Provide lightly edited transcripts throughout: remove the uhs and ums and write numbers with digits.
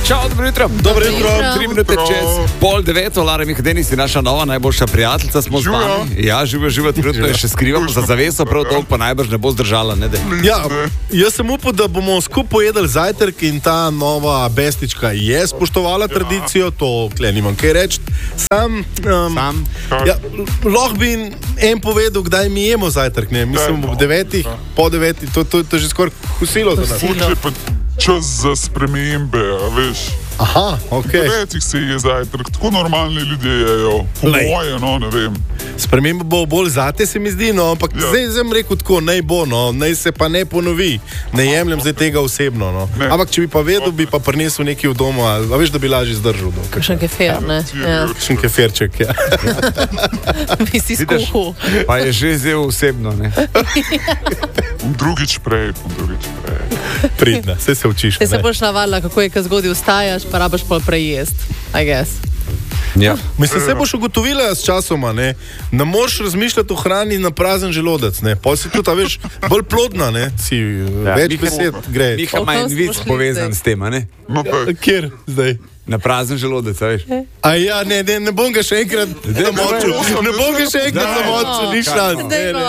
Čau, dobro jutro. Dobro jutro. 3 minute čez 8:30, Lara Mihdenis je naša nova najboljša prijateljica, smo z vami. Ja, živo, trenutno je še skrivamo za zaveso, prav dolgo pa najbrž ne bo zdržala, ne da. Ja, jaz sem upal, da bomo skupaj pojedli zajtrk in ta nova bestička je spoštovala tradicijo, to tle nimam kaj reči. Sam. Ja, lahko bi en povedal, kdaj mi jemo zajtrk, ne? Mislim, ob 9, po 9, to je že skoraj kosilo za nas. Čas za spremembe, veš. Aha, ok. Večih se je zajtrk, tako normalni ljudje jejo. Po moje, no, ne vem. Sprememba bo bolj zate, se mi zdi, no, ampak zdaj sem rekel tako, naj bo, no, naj se pa ne ponovi. Ne jemljem zdaj tega osebno, no. Ampak če bi pa vedel, bi pa prinesel nekaj v domu, a veš, da bi lažje zdržal. Kakšen kefir, ne? Kakšen kefirček, ja. Bi si skuhal. Pa je že zdaj osebno, ne? Drugič prej. Pridna, vse se učiš. Te se boš navadila, kako je, ko zgodaj vstajaš, pa rabaš pol prejest, I guess. Ja. Mislim, se boš ugotovila s časoma, ne moreš razmišljati o hrani na prazen želodec, ne, pa si tudi, veš, bolj plodna, ne, si več besed gre. Miha ima en vic povezan s tem, ne? Kjer zdaj? Na prazen želodec, veš? A ja, ne bom ga še enkrat zamočil. Ne bom ga še enkrat zamočil, ni šans.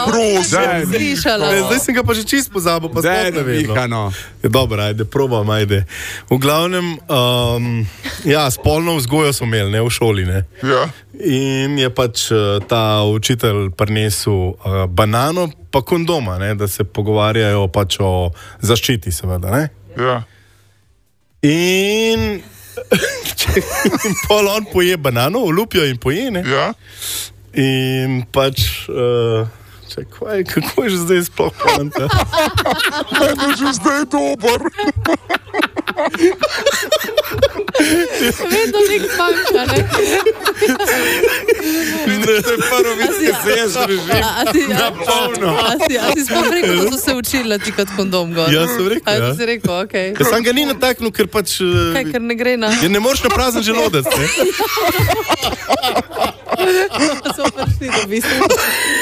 Zdaj sem ga pa že čist pozabil, pa sploh ne vem. Dobro, ajde, probam, ajde. V glavnem, ja, spolno vzgojo smo imeli, ne, v šoli, ne. Ja. In je pač ta učitelj prinesel banano pa kondoma, ne, da se pogovarjajo pač o zaščiti, seveda, ne. Ja. In pol on poje banano, olupijo in poje, ne? Ja. In pač, kako je že zdaj sploh poanta? Meni je že zdaj dober. Vedno nek manjka, ne? To je prvo vic, ki se jaz režim na polno. A si sploh rekel, da so se učili tikati kondom gor? Ja, sem rekel, ja. A si rekel, okej. Ja, sam ga ni nataknil, ker pač... Kaj, ker ne gre na... Ja, ne moreš na prazen želodec, ne? So prišli do bistvu.